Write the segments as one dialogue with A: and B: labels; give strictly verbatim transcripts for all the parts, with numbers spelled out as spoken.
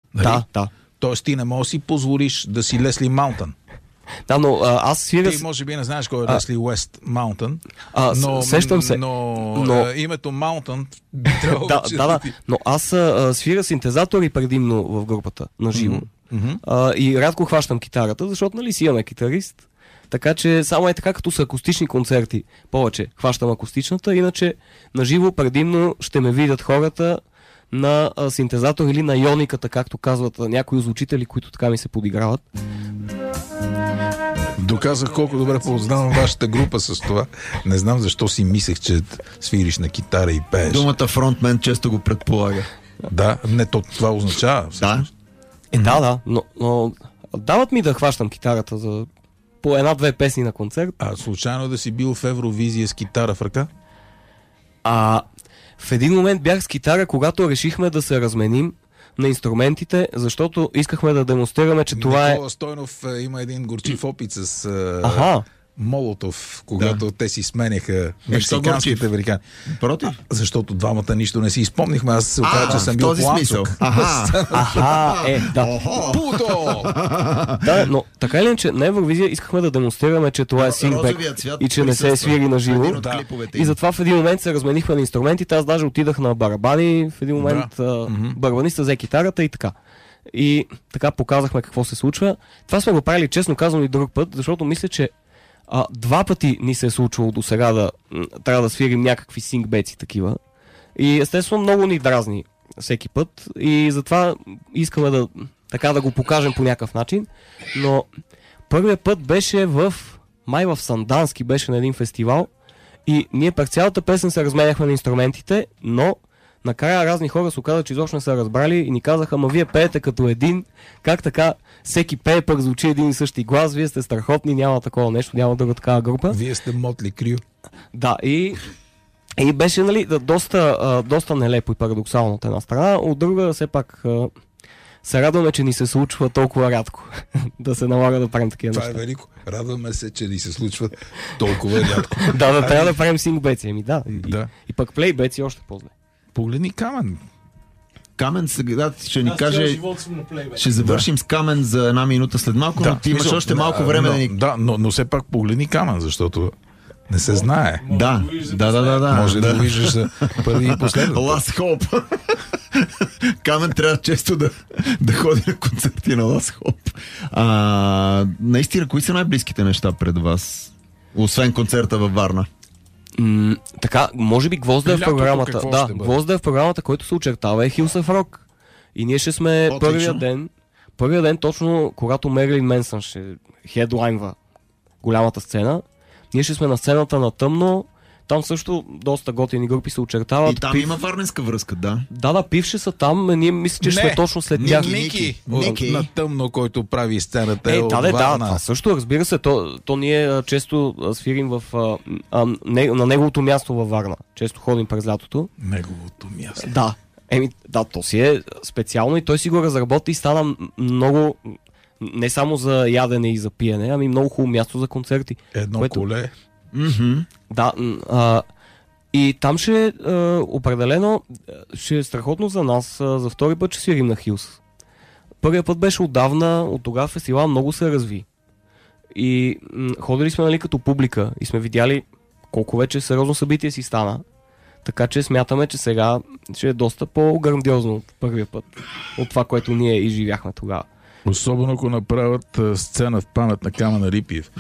A: Нали?
B: Да, да.
A: Тоест ти не можеш да си позволиш да си Лесли Маунтън.
B: Да, но а, аз свиря...
A: Ти може би не знаеш кой е Лесли Уест Маунтън,
B: но, сещам се.
A: Но,
B: но...
A: а, името Маунтън би трябвало
B: да, да, да, но аз а, свиря синтезатори предимно в групата на живо.
A: Mm-hmm.
B: А, и рядко хващам китарата, защото нали си имаме китарист. Така че само е така, като са акустични концерти, повече хващам акустичната, иначе на живо предимно ще ме видят хората на а, синтезатор или на иониката, както казват някои звучители, които така ми се подиграват.
A: Доказах колко добре познавам вашата група с това. Не знам защо си мислех, че свириш на китара и пееш.
C: Думата фронтмен често го предполага.
A: Да, не, то, това означава.
C: Да.
B: Е, да, да, но, но дават ми да хващам китарата за по една-две песни на концерт.
A: А случайно да си бил в Евровизия с китара в ръка?
B: А в един момент бях с китара, когато решихме да се разменим на инструментите, защото искахме да демонстрираме, че това е...
A: Никола Стойнов е, има един горчив опит с е,
B: Аха.
A: Molotov, когато да. те си сменяха
C: мексиканските
A: американи.
C: Против?
A: Защото двамата нищо не си изпомнихме. Аз се оказа, че съм бил планчок.
B: Аха, Аха, е, да.
A: Путо!
B: Да, но така или иначе, на Евровизия искахме да демонстрираме, че това е сингбек и че не се свири на живо.
C: Да.
B: И затова в един момент се разменихме на инструментите. Аз даже отидах на барабани, в един момент да. барабаниста взе китарата и така. И така показахме какво се случва. Това сме го правили, честно казано, и друг път, защото мисля, че А, два пъти ни се е случвало до сега да трябва да свирим някакви сингбеци такива. И естествено много ни дразни всеки път. И затова искаме да, така да го покажем по някакъв начин. Но първият път беше в май в Сандански, беше на един фестивал. И ние през цялата песен се разменяхме на инструментите, но накрая разни хора се оказа, че изобщо не са разбрали и ни казаха: ама вие пеете като един, как така всеки пее, пък звучи един и същи глас, вие сте страхотни, няма такова нещо, няма друга такава група.
A: Вие сте Мотли Крю.
B: Да, и, и беше, нали, доста, доста нелепо и парадоксално от една страна, от друга все пак се радваме, че ни се случва толкова рядко да се налага да правим такива
A: неща. Това е велико. Радваме се, че ни се случва толкова рядко.
B: Да, да, трябва да правим сингбеци, ами да.
A: да.
B: И, и пък плейбеци още по-зле.
A: Погледни Камен.
C: Камен сега ще ни каже... Ще завършим да. с Камен за една минута след малко, да, но ти имаш смисъл, още малко
A: да,
C: време
A: но,
C: да ни...
A: Да, но, но все пак погледни Камен, защото не се знае.
C: Да, да, да, да, да.
A: Може да,
C: да
A: го виждаш за първи и последно.
C: Last Hope. Камен трябва често да, да ходи на концерти на Last Hope. А, наистина, кои са най-близките неща пред вас? Освен концерта във Варна.
B: М- така, може би Гвозда е в програмата. Да, Гвозда е в програмата, който се очертава е Hills of Rock. И ние ще сме Отлично. първия ден, първия ден точно когато Мерлин Менсън ще хедлайнва голямата сцена. Ние ще сме на сцената на тъмно. Там също доста готини групи се очертават.
C: И там
B: Пив...
C: има варненска връзка, да.
B: Да, да, пивши са там. Ние мисля, че ще сме точно след тях.
A: Ники, Ники. На тъмно, който прави сцената.
B: Е,
A: е
B: да, да, да, да, също, разбира се, то, то ние често свирим в, а, а, не, на неговото място във Варна. Често ходим през лятото.
A: Неговото място.
B: Да. Еми, да, то си е специално и той си го разработи и стана много, не само за ядене и за пиене, ами много хубаво място за концерти.
A: Едно
B: което...
A: коле.
C: Mm-hmm.
B: Да, а, и там ще а, определено ще е страхотно за нас. А, за втори път ще свирим на Хилс. Първият път беше отдавна, от тогава фестивал много се разви. И м- ходили сме, нали, като публика и сме видяли колко вече сериозно събитие си стана. Така че смятаме, че сега ще е доста по-грандиозно от първия път, от това, което ние изживяхме тогава.
A: Особено ако направят а, сцена в памет на Камен Рипиев,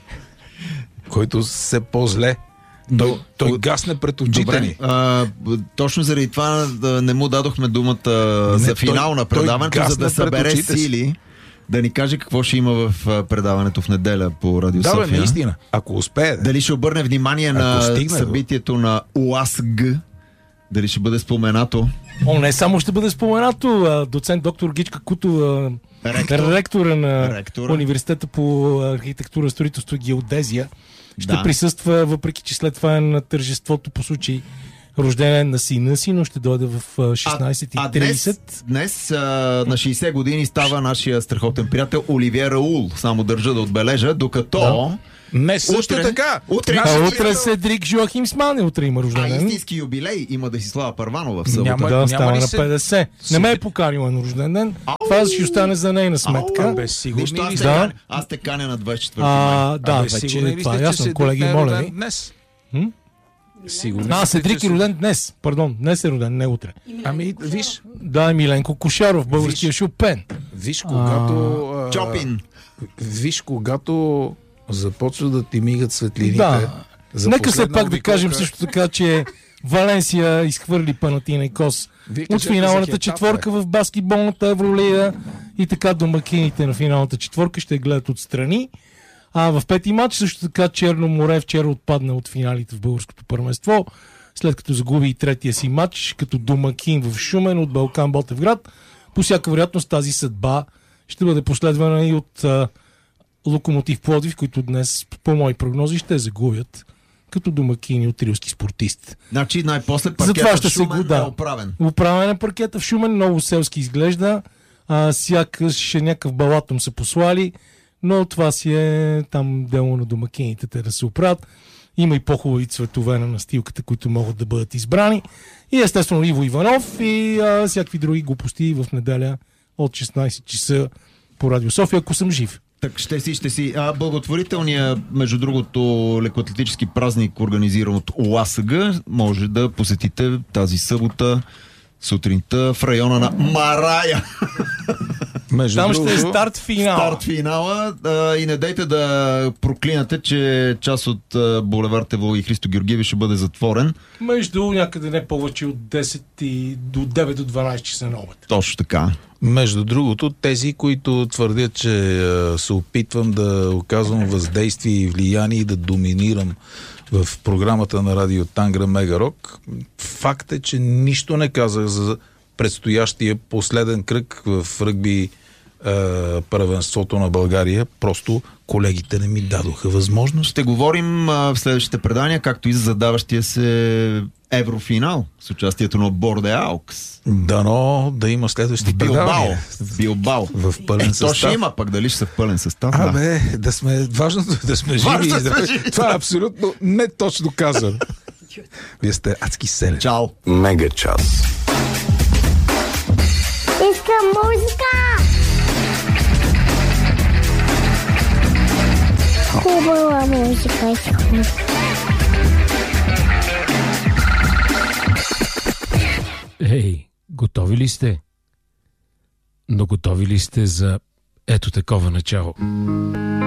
A: който се по-зле. Той, той гасне пред очите ни.
C: А, точно заради това да не му дадохме думата не, за финал на предаването, за да събере сили, да ни каже какво ще има в предаването в неделя по Радио
A: да,
C: София.
A: Да, наистина. Ако успее. Да.
C: Дали ще обърне внимание ако на събитието до... на УАСГ? Дали ще бъде споменато?
D: О, не само ще бъде споменато. Доцент доктор Гичка Кутова, ректор, ректора на ректора. Университета по архитектура, строителство и геодезия, ще да. присъства, въпреки че след това е на тържеството по случай рожден на сина си, но ще дойде в шестнайсет и трийсет.
C: А, а днес, днес а, на шейсет години става нашия страхотен приятел Оливие Раул. Само държа да отбележа, докато...
A: Да. Не също
C: утре,
A: така.
C: Утре,
D: а утре Седрик Жоахим Сман, утре има рожден.
C: А истински юбилей има да си Слава Първанова в събота.
D: Няма, да, няма става на петдесет. Се... Не ме е поканила на рожден ден. Ау! Това ще остане за нейна сметка.
A: Ау, без сигурни
C: аз,
A: да.
C: аз те каня на двайсет и четвърти май.
D: Да, вече това е ясно. Колеги, моля ви.
A: Днес?
D: Сигурно. А, Седрик е роден днес. Пардон, днес е роден, не утре.
A: Ами, виж.
D: Да, Миленко Кошаров, българския Шопен.
A: Виж, когато...
C: А... Чопин.
A: Виж, когато започва да ти мигат светлините.
D: Да. Нека след пак да кажем също така, че Валенсия изхвърли Панатинайкос от финалната четворка в баскетболната Евролига и така домакините на финалната четворка ще гледат отстрани. А в пети матч също така Черно море вчера отпадна от финалите в българското първенство, след като загуби и третия си матч като домакин в Шумен от Балкан Ботевград. По всяка вероятност тази съдба ще бъде последвана и от а, Локомотив Пловдив, които днес по мои прогнози ще загубят като домакини от рилски спортист.
C: Значи най-после паркета в Шумен
D: да,
C: е оправен.
D: Оправен е паркета в Шумен, много селски изглежда, а, сякаш някакъв балатом са послали, но това си е там дело на домакините, те да се оправят. Има и по-хубави цветове на настилката, които могат да бъдат избрани. И естествено Иво Иванов и а, всякакви други глупости в неделя от шестнайсет часа по Радио София, ако съм жив.
C: Так ще си, ще си. А благотворителният, между другото, лекоатлетически празник, организиран от ОАСГ, може да посетите тази събота сутринта в района на Марая.
A: Между
D: Там
A: другото,
D: ще е старт финала.
C: Старт финала а, и не дайте да проклинате, че част от а, булевард Евлоги Христо Георгиеви ще бъде затворен.
D: Между някъде не повече от десет и до девет до дванайсет часа на обед.
C: Точно така.
A: Между другото, тези, които твърдят, че а, се опитвам да оказвам въздействие и влияние и да доминирам в програмата на Радио Тангра Мегарок, факт е, че нищо не казах за предстоящия последен кръг в ръгби е, първенството на България. Просто колегите не ми дадоха възможност.
C: Ще говорим а, в следващите предания, както и за задаващия се еврофинал с участието на Борде Аукс.
A: Дано да има следващи предания.
C: В Билбао.
A: В пълен
C: е,
A: състав.
C: То ще има, пък дали ще са в пълен състав.
A: Абе, да. да сме, важното е да сме живи. Да, да, това е абсолютно не точно казано. Вие сте адски селен.
C: Чао.
E: Мега час.
F: Искам музика! Хубава музика искам.
G: Ей, готови ли сте? Но готови ли сте за ето такова начало?